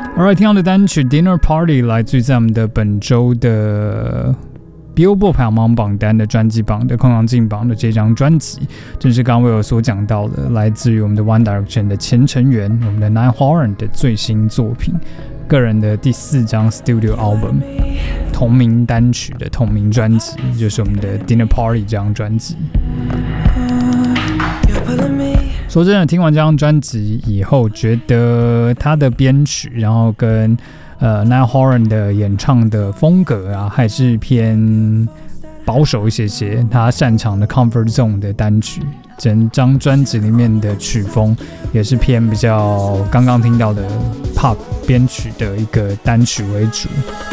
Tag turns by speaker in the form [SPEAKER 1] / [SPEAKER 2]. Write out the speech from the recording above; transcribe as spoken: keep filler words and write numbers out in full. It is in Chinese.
[SPEAKER 1] Alright， 听到的单曲 Dinner Party 来自于在我们的本周的 Billboard 排行榜单的专辑榜的空降进榜的这张专辑，正是刚刚我有所讲到的，来自于我们的 One Direction 的前成员，我们的 Niall Horan 的最新作品，个人的第四张 Studio Album 同名单曲的同名专辑，就是我们的 Dinner Party 这张专辑。说真的，听完这张专辑以后，觉得他的编曲，然后跟呃 Niall Horan 的演唱的风格啊，还是偏保守一些些。他擅长的 Comfort Zone 的单曲，整张专辑里面的曲风也是偏比较刚刚听到的 Pop 编曲的一个单曲为主。